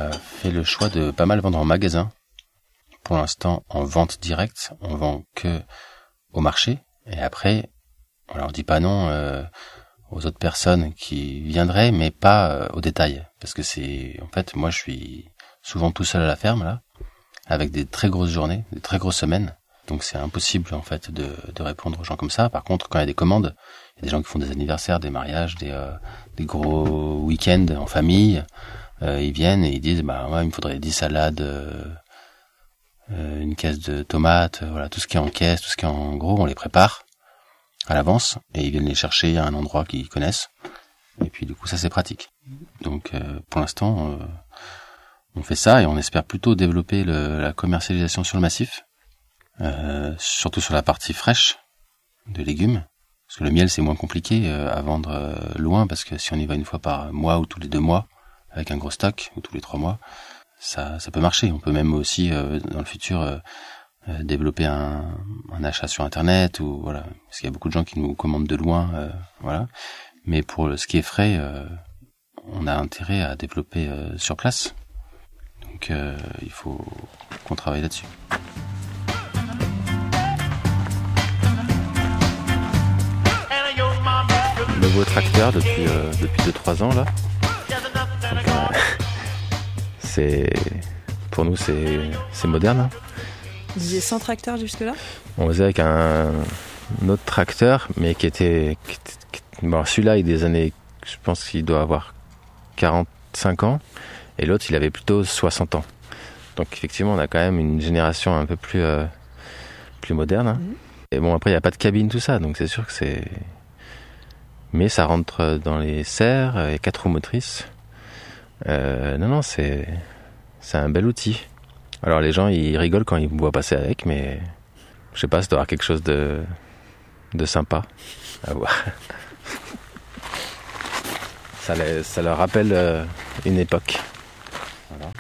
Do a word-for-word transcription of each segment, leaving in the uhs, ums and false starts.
a fait le choix de pas mal vendre en magasin. Pour l'instant, en vente directe, on vend que au marché. Et après, on leur dit pas non euh, aux autres personnes qui viendraient, mais pas euh, au détail. Parce que c'est... En fait, moi, je suis souvent tout seul à la ferme, là, avec des très grosses journées, des très grosses semaines. Donc c'est impossible, en fait, de, de répondre aux gens comme ça. Par contre, quand il y a des commandes, il y a des gens qui font des anniversaires, des mariages, des, euh, des gros week-ends en famille. Euh, ils viennent et ils disent, bah ouais, il me faudrait dix salades... Euh, Euh, une caisse de tomates, euh, voilà, tout ce qui est en caisse, tout ce qui est en gros, on les prépare à l'avance et ils viennent les chercher à un endroit qu'ils connaissent. Et puis du coup, ça c'est pratique. Donc euh, pour l'instant, euh, on fait ça et on espère plutôt développer le, la commercialisation sur le massif, euh, surtout sur la partie fraîche de légumes. Parce que le miel c'est moins compliqué euh, à vendre euh, loin parce que si on y va une fois par mois ou tous les deux mois avec un gros stock ou tous les trois mois. Ça, ça peut marcher. On peut même aussi, euh, dans le futur, euh, euh, développer un, un achat sur Internet ou voilà, parce qu'il y a beaucoup de gens qui nous commandent de loin, euh, voilà. Mais pour ce qui est frais, euh, on a intérêt à développer euh, sur place. Donc, euh, il faut qu'on travaille là-dessus. Nouveau tracteur depuis euh, depuis deux trois ans là. Donc, euh, C'est, pour nous, c'est, c'est moderne. Hein. Vous faisiez sans tracteur jusque-là ? On faisait avec un, un autre tracteur, mais qui était, qui était qui, bon, celui-là, il est des années, je pense qu'il doit avoir quarante-cinq ans, et l'autre, il avait plutôt soixante ans. Donc, effectivement, on a quand même une génération un peu plus, euh, plus moderne. Hein. Mmh. Et bon, après, il n'y a pas de cabine, tout ça, donc c'est sûr que c'est... Mais ça rentre dans les serres, et quatre roues motrices. Euh, non, non, c'est, c'est un bel outil. Alors les gens, ils rigolent quand ils me voient passer avec, mais je sais pas, ça doit avoir quelque chose de, de sympa à voir. Ça, les, ça leur rappelle euh, une époque. Voilà.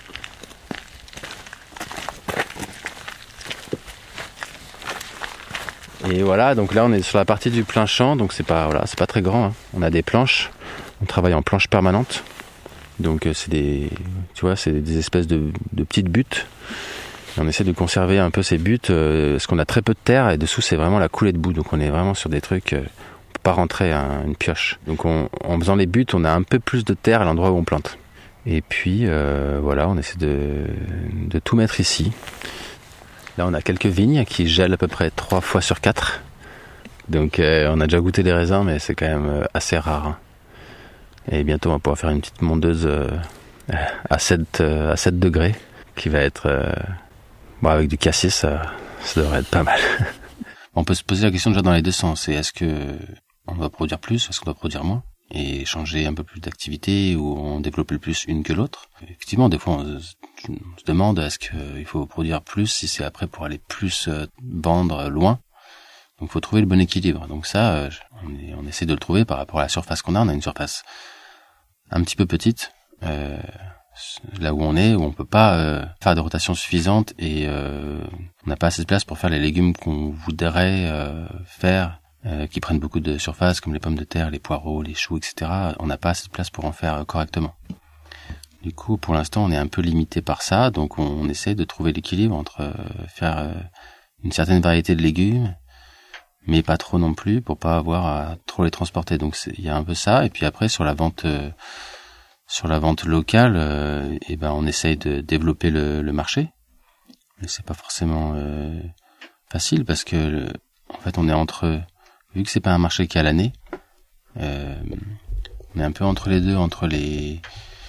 Et voilà, donc là on est sur la partie du plein champ, donc c'est pas, voilà, c'est pas très grand. Hein. On a des planches, on travaille en planches permanentes. Donc c'est des, tu vois, c'est des espèces de, de petites buttes. Et on essaie de conserver un peu ces buttes, euh, parce qu'on a très peu de terre et dessous c'est vraiment la coulée de boue. Donc on est vraiment sur des trucs, euh, on peut pas rentrer à une pioche. Donc on, en faisant les buttes, on a un peu plus de terre à l'endroit où on plante. Et puis euh, voilà, on essaie de, de tout mettre ici. Là on a quelques vignes qui gèlent à peu près trois fois sur quatre. Donc euh, on a déjà goûté des raisins, mais c'est quand même assez rare. Hein. Et bientôt, on va pouvoir faire une petite mondeuse euh, à sept, euh, à sept degrés, qui va être... Euh, bon, avec du cassis, ça, ça devrait être pas mal. On peut se poser la question déjà dans les deux sens. C'est est-ce que on doit produire plus, est-ce qu'on doit produire moins, et changer un peu plus d'activité, ou on développe plus une que l'autre. Effectivement, des fois, on se, on se demande est-ce qu'il faut produire plus, si c'est après pour aller plus euh, vendre loin. Donc, il faut trouver le bon équilibre. Donc ça, euh, on, est, on essaie de le trouver par rapport à la surface qu'on a. On a une surface un petit peu petite, euh, là où on est, où on peut pas euh, faire de rotation suffisante et euh, on n'a pas assez de place pour faire les légumes qu'on voudrait euh, faire, euh, qui prennent beaucoup de surface, comme les pommes de terre, les poireaux, les choux, et cetera. On n'a pas assez de place pour en faire correctement. Du coup, pour l'instant, on est un peu limité par ça, donc on, on essaie de trouver l'équilibre entre euh, faire euh, une certaine variété de légumes, mais pas trop non plus pour pas avoir à trop les transporter. Donc il y a un peu ça. Et puis après sur la vente, euh, sur la vente locale, euh, et ben on essaye de développer le, le marché. Mais c'est pas forcément euh, facile parce que le, en fait on est entre, vu que c'est pas un marché qui est à l'année, euh, on est un peu entre les deux, entre les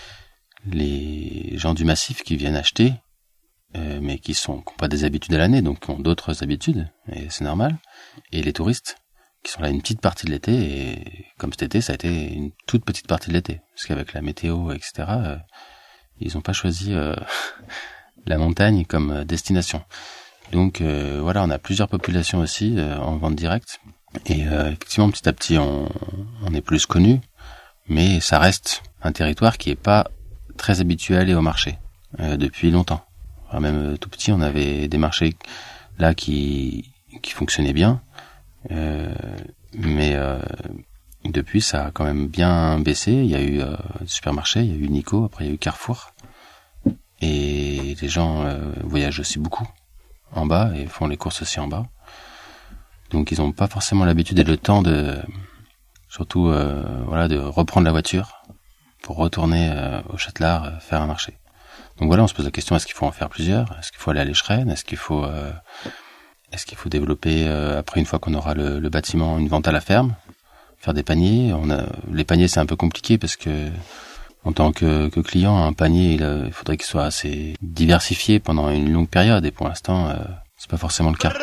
les gens du massif qui viennent acheter, euh, mais qui sont qui ont pas des habitudes à l'année, donc qui ont d'autres habitudes, et c'est normal. Et les touristes, qui sont là une petite partie de l'été, et comme cet été, ça a été une toute petite partie de l'été. Parce qu'avec la météo, et cetera, euh, ils n'ont pas choisi euh, la montagne comme destination. Donc euh, voilà, on a plusieurs populations aussi euh, en vente directe. Et euh, effectivement, petit à petit, on, on est plus connu, mais ça reste un territoire qui est pas très habitué à aller au marché euh, depuis longtemps. Enfin, même euh, tout petit, on avait des marchés là qui qui fonctionnaient bien, euh, mais euh, depuis ça a quand même bien baissé. Il y a eu euh, des supermarchés, il y a eu Nico, après il y a eu Carrefour, Et les gens euh, voyagent aussi beaucoup en bas et font les courses aussi en bas. Donc ils n'ont pas forcément l'habitude et le temps de, surtout euh, voilà, de reprendre la voiture pour retourner euh, au Châtelard euh, faire un marché. Donc voilà, on se pose la question, est-ce qu'il faut en faire plusieurs ? Est-ce qu'il faut aller à l'Écheren ? Est-ce qu'il faut euh, est-ce qu'il faut développer euh, après, une fois qu'on aura le, le bâtiment, une vente à la ferme, faire des paniers ? On a les paniers, c'est un peu compliqué parce que en tant que, que client, un panier, il, a, il faudrait qu'il soit assez diversifié pendant une longue période. Et pour l'instant, euh, c'est pas forcément le cas.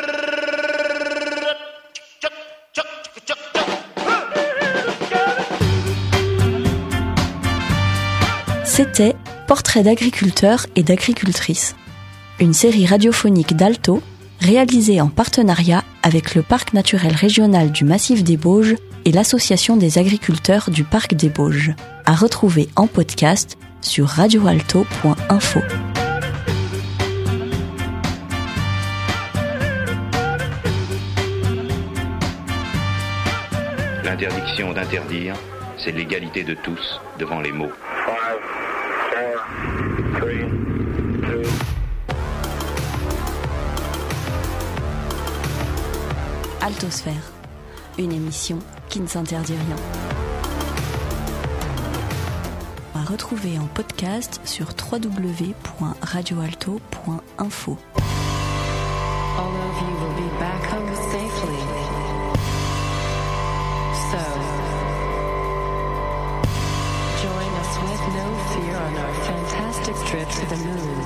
C'était Portrait d'agriculteurs et d'agricultrices, une série radiophonique d'Alto réalisée en partenariat avec le Parc naturel régional du Massif des Bauges et l'Association des agriculteurs du Parc des Bauges, à retrouver en podcast sur radio alto point info. L'interdiction d'interdire, c'est l'égalité de tous devant les mots. Five, four, three, two. Altosphère, une émission qui ne s'interdit rien. À retrouver en podcast sur w w w point radio alto point info. All of you will be back home safely. So, join us with no fear on our fantastic trip to the moon.